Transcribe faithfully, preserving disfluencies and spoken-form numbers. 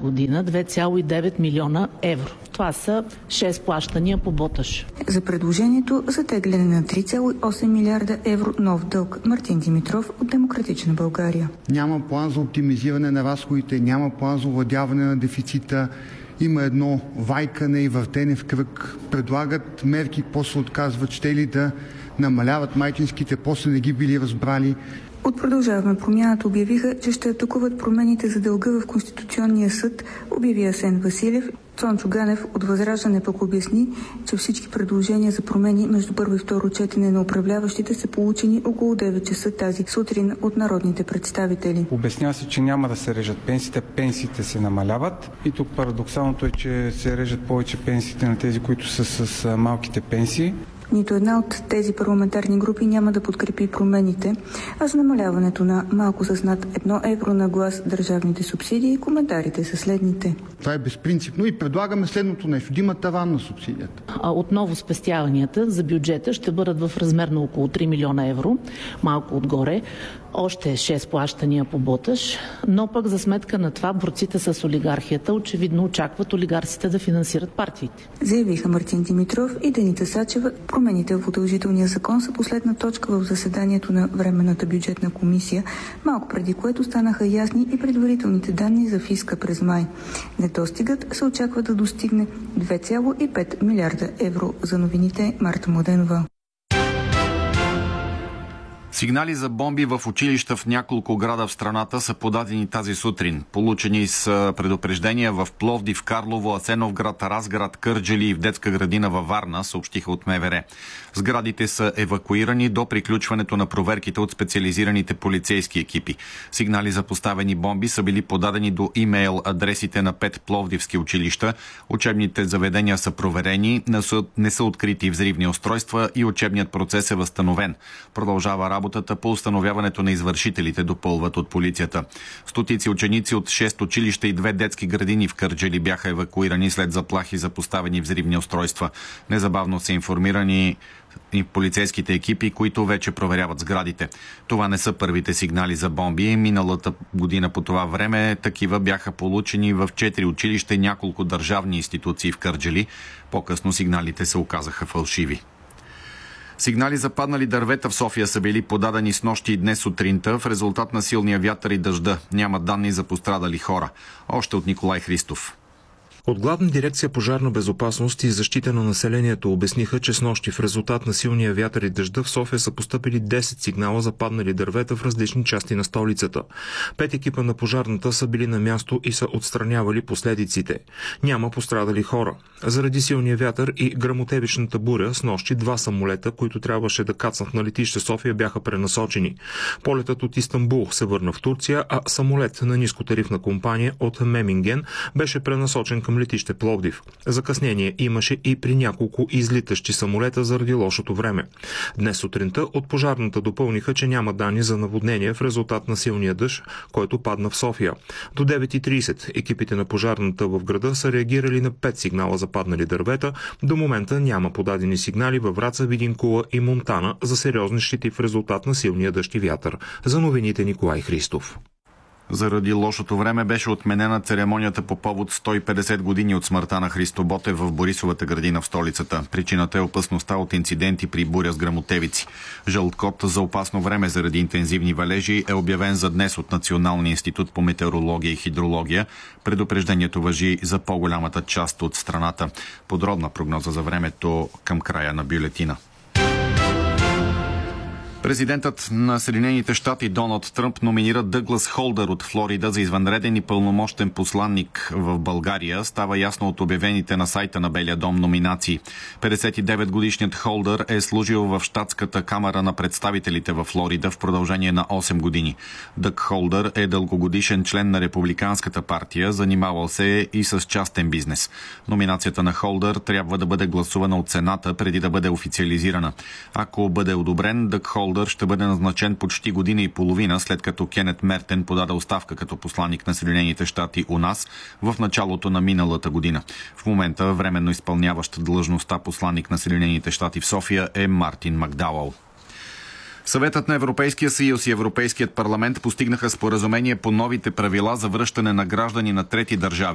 година две цяло и девет милиона евро. Това са шест плащания по Боташ. За предложението за тегляне на три цяло и осем милиарда евро нов дълг Мартин Димитров от Демократична България. Няма план за оптимизиране на разходите, няма план за овладяване на дефицита. Има едно вайкане и въртене в кръг. Предлагат мерки, после отказват, ще ли да намаляват майчинските, после не ги били разбрали. От Продължаваме промяната обявиха, че ще атакуват промените за дълга в Конституционния съд, обяви Асен Василев. Цончо Ганев от Възраждане пък обясни, че всички предложения за промени между първо и второ четене на управляващите са получени около девет часа тази сутрин от народните представители. Обяснява се, че няма да се режат пенсиите, пенсиите се намаляват и тук парадоксалното е, че се режат повече пенсиите на тези, които са с малките пенсии. Нито една от тези парламентарни групи няма да подкрепи промените, а за намаляването на малко с над едно евро на глас държавните субсидии коментарите са следните. Това е безпринципно и предлагаме следното нещо. Да има таван на субсидията. Отново спестяванията за бюджета ще бъдат в размер на около три милиона евро, малко отгоре. Още шест плащания по Боташ, но пък за сметка на това борците с олигархията очевидно очакват олигарсите да финансират партиите. Заявиха Мартин Димитров и Деница Сачева. Промените в удължителния закон са последна точка в заседанието на Временната бюджетна комисия, малко преди което станаха ясни и предварителните данни за фиска през май. Недостигът се очаква да достигне две цяло и пет милиарда евро. За новините Марта Младенова. Сигнали за бомби в училища в няколко града в страната са подадени тази сутрин. Получени с предупреждения в Пловдив, Карлово, Асеновград, Разград, Кърджали и в детска градина във Варна, съобщиха от МВР. Сградите са евакуирани до приключването на проверките от специализираните полицейски екипи. Сигнали за поставени бомби са били подадени до имейл адресите на пет пловдивски училища. Учебните заведения са проверени, не са открити взривни устройства и учебният процес е възстановен. Продължава работата по установяването на извършителите, допълват от полицията. Стотици ученици от шест училища и две детски градини в Кърджали бяха евакуирани след заплахи за поставени взривни устройства. Незабавно са информирани и полицейските екипи, които вече проверяват сградите. Това не са първите сигнали за бомби. Миналата година по това време такива бяха получени в четири училища и няколко държавни институции в Кърджали. По-късно сигналите се оказаха фалшиви. Сигнали за паднали дървета в София са били подадени с нощи и днес сутринта в резултат на силния вятър и дъжда. Няма данни за пострадали хора. Още от Николай Христов. От Главна дирекция пожарна безопасност и защита на населението обясниха, че с нощи в резултат на силния вятър и дъжда в София са постъпили десет сигнала за паднали дървета в различни части на столицата. Пет екипа на пожарната са били на място и са отстранявали последиците. Няма пострадали хора. Заради силния вятър и гръмотевичната буря с нощи два самолета, които трябваше да кацнат на летище София, бяха пренасочени. Полетът от Истанбул се върна в Турция, а самолет на нискотарифна компания от Меминген беше пренасочен към летище Пловдив. Закъснение имаше и при няколко излитащи самолета заради лошото време. Днес сутринта от пожарната допълниха, че няма данни за наводнение в резултат на силния дъжд, който падна в София. До девет и трийсет екипите на пожарната в града са реагирали на пет сигнала за паднали дървета. До момента няма подадени сигнали във Враца, Видин, Кула и Монтана за сериозни щети в резултат на силния дъжд и вятър. За новините Николай Христов. Заради лошото време беше отменена церемонията по повод сто и петдесет години от смъртта на Христо Ботев в Борисовата градина в столицата. Причината е опасността от инциденти при буря с гръмотевици. Жълт код за опасно време заради интензивни валежи е обявен за днес от Националния институт по метеорология и хидрология. Предупреждението важи за по-голямата част от страната. Подробна прогноза за времето към края на бюлетина. Президентът на Съединените щати Доналд Тръмп номинира Дъглас Холдър от Флорида за извънреден и пълномощен посланник в България. Става ясно от обявените на сайта на Белия дом номинации. петдесет и девет годишният Холдър е служил в щатската камара на представителите във Флорида в продължение на осем години. Дъг Холдър е дългогодишен член на Републиканската партия, занимавал се и с частен бизнес. Номинацията на Холдър трябва да бъде гласувана от Сената преди да бъде официализирана. Ако бъде одобрен, Дъг Холдър ще бъде назначен почти година и половина, след като Кенет Мертен подаде оставка като посланник на Съединените щати у нас в началото на миналата година. В момента временно изпълняващ длъжността посланник на Съединените щати в София е Мартин Макдауъл. Съветът на Европейския съюз и Европейският парламент постигнаха споразумение по новите правила за връщане на граждани на трети държави